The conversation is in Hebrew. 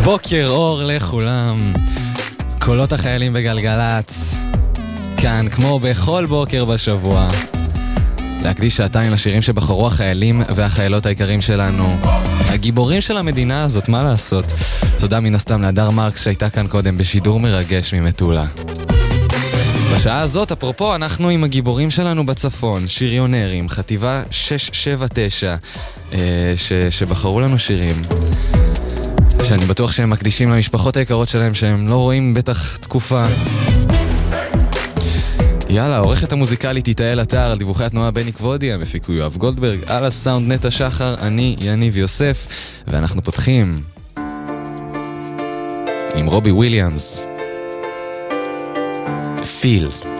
בוקר אור לכולם, קולות החיילים בגלגלץ, כאן כמו בכל בוקר בשבוע, להקדיש שעתיים לשירים שבחרו החיילים והחיילות העיקרים שלנו, הגיבורים של המדינה הזאת, מה לעשות. תודה מן הסתם להדר מרקס שהייתה כאן קודם בשידור מרגש ממטולה. בשעה הזאת, אפרופו, אנחנו עם הגיבורים שלנו בצפון, שריונרים, חטיבה 679, שבחרו לנו שירים שאני בטוח שהם מקדישים למשפחות היקרות שלהם, שהם לא רואים בטח תקופה. יאללה, העורכת המוזיקלית איתאל אתר, על דיווחי התנועה בני כבודי, המפיק הוא יואב גולדברג, על הסאונד נטע שחר, אני יניב יוסף, ואנחנו פותחים עם רובי וויליאמס, פיל.